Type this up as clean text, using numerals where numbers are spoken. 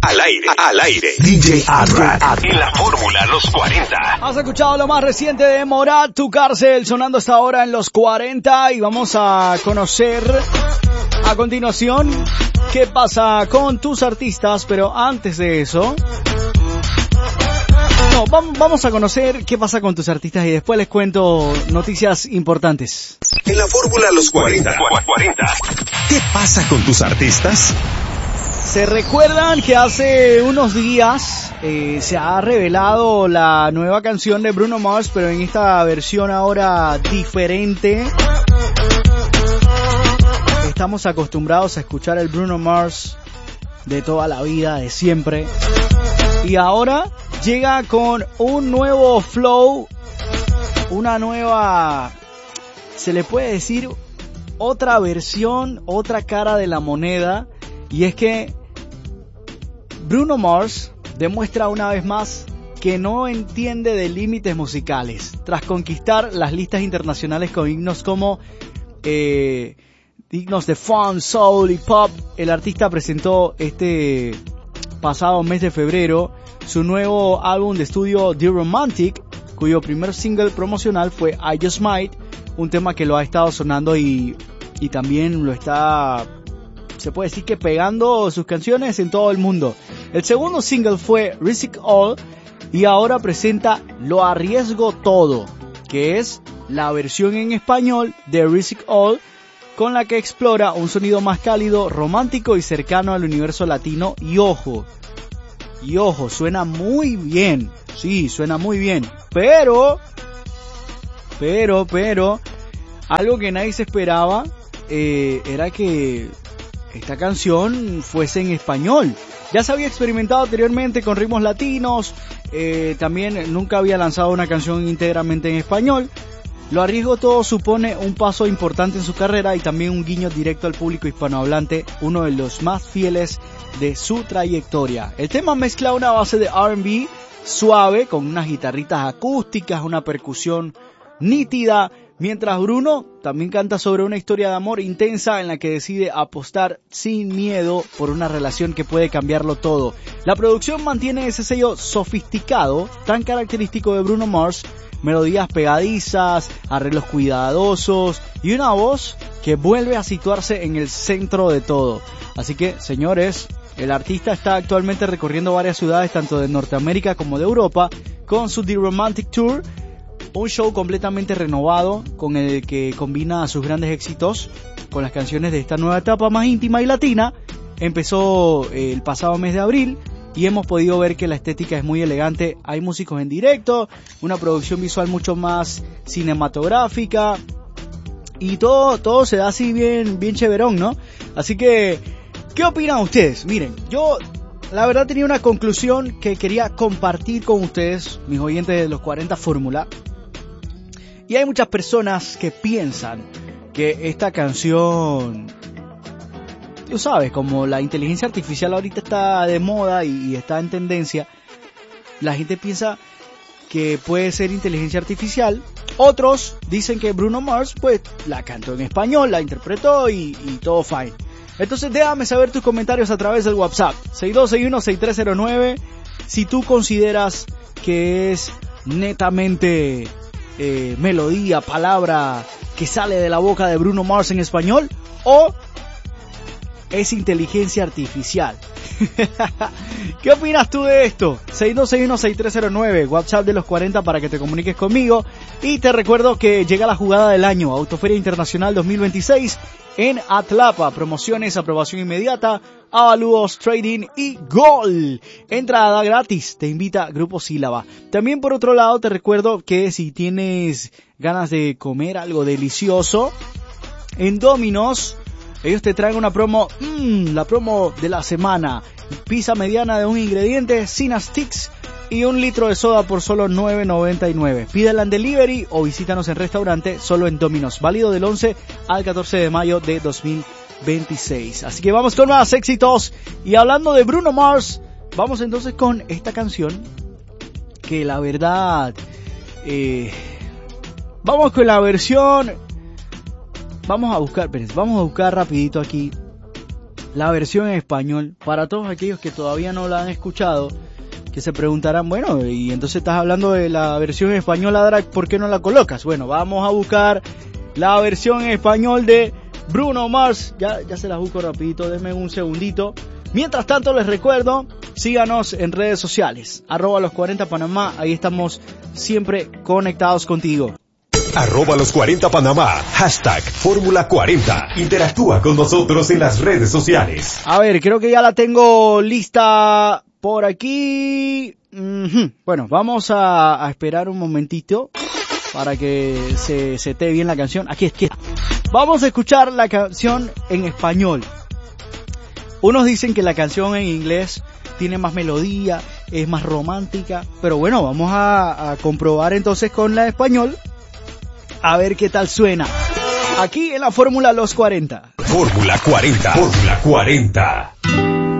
Al aire. DJ Adrak. En la fórmula Los 40. Has escuchado lo más reciente de Morat, Tu Cárcel, sonando hasta ahora en Los 40. Y vamos a conocer a continuación qué pasa con tus artistas. Pero antes de eso... No, vamos a conocer qué pasa con tus artistas y después les cuento noticias importantes. En la fórmula Los 40. ¿Qué pasa con tus artistas? Se recuerdan que hace unos días se ha revelado la nueva canción de Bruno Mars, pero en esta versión ahora diferente. Estamos acostumbrados a escuchar el Bruno Mars de toda la vida, de siempre. Y ahora llega con un nuevo flow, una nueva, se le puede decir, otra versión, otra cara de la moneda. Y es que Bruno Mars demuestra una vez más que no entiende de límites musicales. Tras conquistar las listas internacionales con himnos como himnos de funk, soul y pop, el artista presentó este pasado mes de febrero su nuevo álbum de estudio The Romantic, cuyo primer single promocional fue I Just Might, un tema que lo ha estado sonando y también lo está, se puede decir que pegando sus canciones en todo el mundo. El segundo single fue Risk All y ahora presenta Lo Arriesgo Todo, que es la versión en español de Risk All, con la que explora un sonido más cálido, romántico y cercano al universo latino. Y ojo, suena muy bien, sí, suena muy bien, pero, algo que nadie se esperaba era que esta canción fuese en español. Ya se había experimentado anteriormente con ritmos latinos, también nunca había lanzado una canción íntegramente en español. Lo Arriesgo Todo supone un paso importante en su carrera y también un guiño directo al público hispanohablante, uno de los más fieles de su trayectoria. El tema mezcla una base de R&B suave con unas guitarritas acústicas, una percusión nítida, mientras Bruno también canta sobre una historia de amor intensa en la que decide apostar sin miedo por una relación que puede cambiarlo todo. La producción mantiene ese sello sofisticado tan característico de Bruno Mars, melodías pegadizas, arreglos cuidadosos y una voz que vuelve a situarse en el centro de todo. Así que, señores, el artista está actualmente recorriendo varias ciudades tanto de Norteamérica como de Europa con su The Romantic Tour, un show completamente renovado con el que combina sus grandes éxitos con las canciones de esta nueva etapa más íntima y latina. Empezó el pasado mes de abril y hemos podido ver que la estética es muy elegante. Hay músicos en directo, una producción visual mucho más cinematográfica y todo se da así bien chéverón, ¿no? Así que, ¿qué opinan ustedes? Miren, yo la verdad tenía una conclusión que quería compartir con ustedes, mis oyentes de los 40 Fórmula. Y hay muchas personas que piensan que esta canción, tú sabes, como la inteligencia artificial ahorita está de moda y está en tendencia, la gente piensa que puede ser inteligencia artificial. Otros dicen que Bruno Mars pues la cantó en español, la interpretó y todo fine. Entonces déjame saber tus comentarios a través del WhatsApp 6261-6309 si tú consideras que es netamente melodía, palabra que sale de la boca de Bruno Mars en español o es inteligencia artificial. ¿Qué opinas tú de esto? 6261-6309, WhatsApp de los 40 para que te comuniques conmigo. Y te recuerdo que llega la jugada del año, Autoferia Internacional 2026 en Atlapa. Promociones, aprobación inmediata, avalúos, trading y gol. Entrada gratis, te invita Grupo Sílaba. También por otro lado te recuerdo que si tienes ganas de comer algo delicioso, en Domino's ellos te traen una promo, la promo de la semana. Pizza mediana de un ingrediente, sin sticks y 1 litro de soda por solo $9.99. Pídela en delivery o visítanos en restaurante solo en Domino's. Válido del 11 al 14 de mayo de 2026. Así que vamos con más éxitos. Y hablando de Bruno Mars, vamos entonces con esta canción que la verdad... vamos con la versión... Vamos a buscar rapidito aquí la versión en español. Para todos aquellos que todavía no la han escuchado, que se preguntarán, bueno, y entonces estás hablando de la versión en español, Drag, ¿por qué no la colocas? Bueno, vamos a buscar la versión en español de Bruno Mars. Ya se la busco rapidito, denme un segundito. Mientras tanto les recuerdo, síganos en redes sociales, @los40panamá, ahí estamos siempre conectados contigo. @los40panamá, #Fórmula 40. Interactúa con nosotros en las redes sociales. A ver, creo que ya la tengo lista por aquí. Bueno, vamos a esperar un momentito para que se esté bien la canción. Aquí. Vamos a escuchar la canción en español. Unos dicen que la canción en inglés tiene más melodía, es más romántica, pero bueno, vamos a comprobar entonces con la español, a ver qué tal suena. Aquí en la Fórmula Los 40. Fórmula 40. Fórmula 40.